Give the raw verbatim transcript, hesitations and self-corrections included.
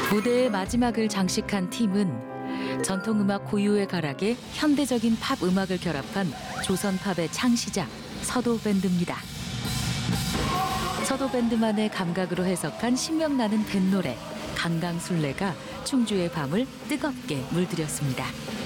무대의 마지막을 장식한 팀은 전통음악 고유의 가락에 현대적인 팝 음악을 결합한 조선 팝의 창시자 서도밴드입니다. 서도밴드만의 감각으로 해석한 신명나는 뱃노래 강강술래가 충주의 밤을 뜨겁게 물들였습니다.